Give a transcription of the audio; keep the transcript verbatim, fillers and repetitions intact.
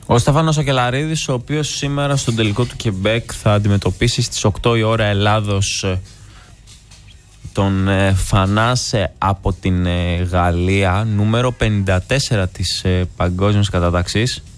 Ο Στέφανος Ακελαρίδης, ο οποίος σήμερα στον τελικό του Κεμπέκ θα αντιμετωπίσει στις οκτώ η ώρα Ελλάδος τον ε, Φανάσε από την ε, Γαλλία, νούμερο πενήντα τέσσερα της ε, παγκόσμιας κατάταξης.